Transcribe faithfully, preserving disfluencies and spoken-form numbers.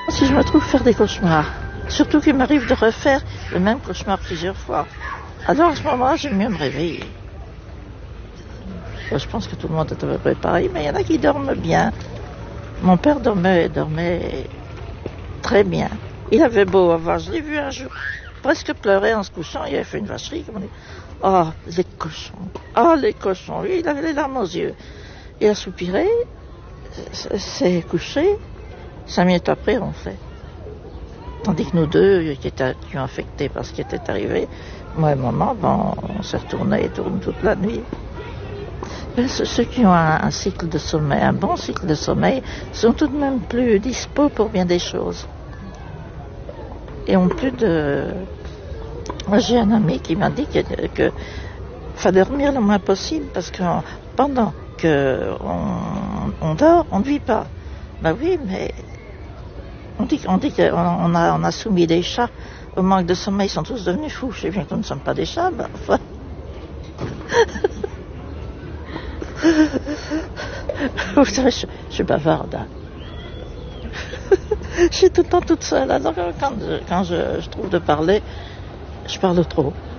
Si je me trouve faire des cauchemars, surtout qu'il m'arrive de refaire le même cauchemar plusieurs fois, alors à ce moment-là, j'aime mieux me réveiller. Je pense que tout le monde est à peu près pareil, mais il y en a qui dorment bien. Mon père dormait, dormait très bien. Il avait beau avoir, je l'ai vu un jour, presque pleurer en se couchant, il avait fait une vacherie, comme on dit. Oh, les cochons, oh, les cochons, lui, il avait les larmes aux yeux. Il a soupiré, s'est couché, cinq minutes après, on fait. Tandis que nous deux, qui étions affectés par ce qui était arrivé, moi et maman, bon, on s'est retournés et tourne toute la nuit. Mais ceux qui ont un, un cycle de sommeil, un bon cycle de sommeil, sont tout de même plus dispos pour bien des choses. Et ont plus de... Moi, j'ai un ami qui m'a dit que, que faut dormir le moins possible parce que pendant qu'on on dort, on ne vit pas. Ben oui, mais on dit, on dit qu'on on a, on a soumis des chats au manque de sommeil, ils sont tous devenus fous. Je sais bien que nous ne sommes pas des chats, ben enfin... Vous savez, je, je suis bavarde. Hein. Je suis tout le temps toute seule. Alors quand, je, quand je, je trouve de parler, je parle trop.